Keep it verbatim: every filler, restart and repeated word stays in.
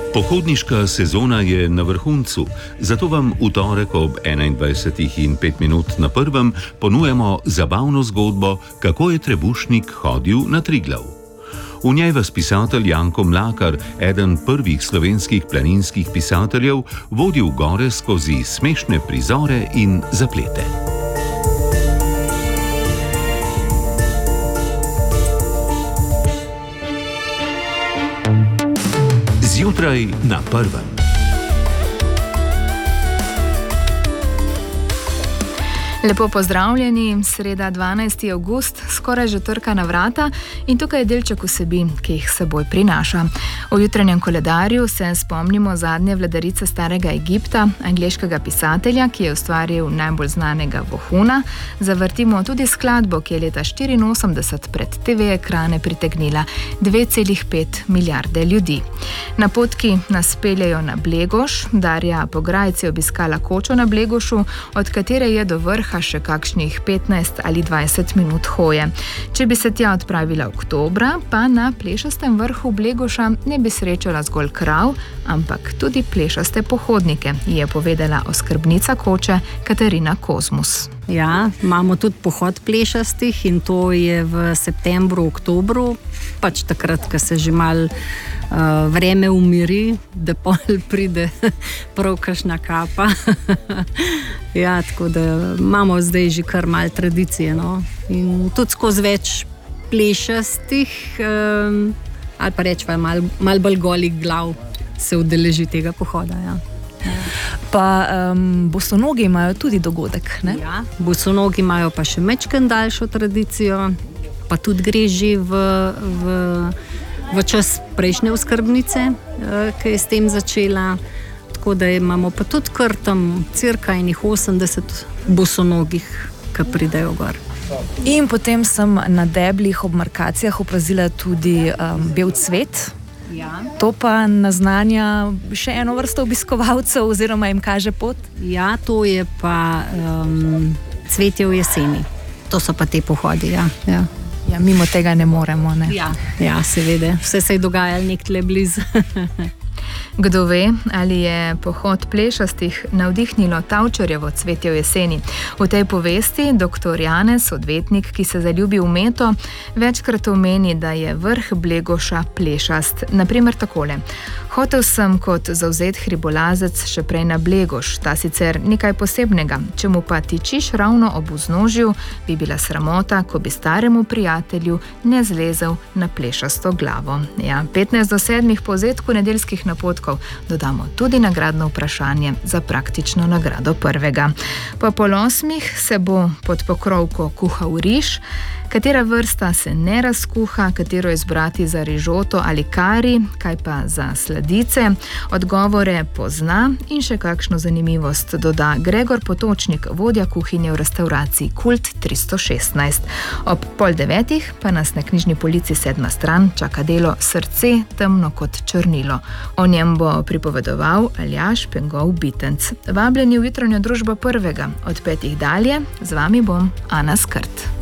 Pohodniška sezona je na vrhuncu, zato vam v torek ob enaindvajsetih in pet minut na prvem ponujamo zabavno zgodbo, kako je trebušnik hodil na Triglav. V njej vas pisatelj Janko Mlakar, eden prvih slovenskih planinskih pisateljev, vodi v gore skozi smešne prizore in zaplete. Zjutraj na prvem. Lepo pozdravljeni, sreda dvanajsti avgust, skoraj že trka na vrata in tukaj je delček vsebin, ki jih seboj prinaša. V jutranjem koledarju se spomnimo zadnje vladarice starega Egipta, angleškega pisatelja, ki je ustvaril najbolj znanega vohuna. Zavrtimo tudi skladbo, ki je leta štiriinosemdeset pred te ve ekrane pritegnila dve celi pet milijarde ljudi. Napotki nas peljejo na Blegoš, Darja Pograjec je obiskala kočo na Blegošu, od katere je do vrha še kakšnih petnajst ali dvajset minut hoje. Če bi se tja odpravila oktobra, pa na plešastem vrhu Blegoša ne bi srečala zgolj krav, ampak tudi plešaste pohodnike, je povedala oskrbnica koče Katarina Kozmus. Ja, imamo tudi pohod plešastih in to je v septembru, oktobru, pač takrat, ko se že malo uh, vreme umiri, da pol pride prav kakšna kapa. Ja, tako da imamo zdaj že kar malo tradicije, no. In tudi skozi več plešastih, um, ali pa rečva malo mal bolj golih glav se udeleži tega pohoda, ja. Pa um, bosonogi imajo tudi dogodek, ne? Ja, bosonogi imajo pa še mečken daljšo tradicijo, pa tudi gre že v, v, v čas prejšnje oskrbnice, ki je s tem začela, tako da imamo pa tudi kar tam cirka enih osemdeset bosonogih, ki pridejo gor. In potem sem na deblih ob markacijah opazila tudi um, bel cvet. Ja. To pa naznanja še eno vrsto obiskovalcev oziroma jim kaže pot? Ja, to je pa um, cvetje v jeseni. To so pa te pohodi, ja. Ja, ja mimo tega ne moremo, ne? Ja, ja, seveda. Vse se je dogajalo nekje blizu. Kdo ve, ali je pohod plešastih navdihnilo Tavčarjevo cvetje v jeseni. V tej povesti doktor Janez, odvetnik, ki se zaljubi v meto, večkrat omeni, da je vrh Blegoša plešast. Naprimer takole. Hotel sem kot zavzet hribolazec še prej na Blegoš, ta sicer nekaj posebnega. Če mu pa tičiš ravno ob vznožju, bi bila sramota, ko bi staremu prijatelju ne zlezel na plešasto glavo. Ja, petnajst do sedmih po vzetku nedeljskih napotkov dodamo tudi nagradno vprašanje za praktično nagrado prvega. Po pol osmih se bo pod pokrovko kuhal riž, katera vrsta se ne razkuha, katero izbrati za rižoto ali kari, kaj pa za sladice. Odgovore pozna in še kakšno zanimivost doda Gregor Potočnik, vodja kuhinje v restavraciji Kult tristo šestnajst. Ob pol devetih pa nas na knjižni polici Sedma stran čaka delo Srce temno kot črnilo. O njem bo pripovedoval Aljaž Pengov Bitenc. Vabljeni v jutranjo družbo prvega. Od petih dalje, z vami bom Ana Skrt.